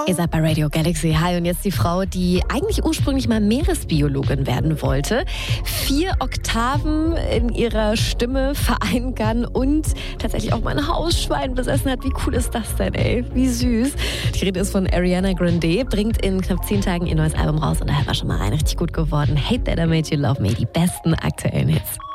Ihr seid bei Radio Galaxy. Hi, und jetzt die Frau, die eigentlich ursprünglich mal Meeresbiologin werden wollte, 4 Oktaven in ihrer Stimme vereinen kann und tatsächlich auch mal ein Hausschwein besessen hat. Wie cool ist das denn, ey? Wie süß. Die Rede ist von Ariana Grande, bringt in knapp 10 Tagen ihr neues Album raus und da hört man schon mal rein. Richtig gut geworden. Hate That I Made You Love Me, die besten aktuellen Hits.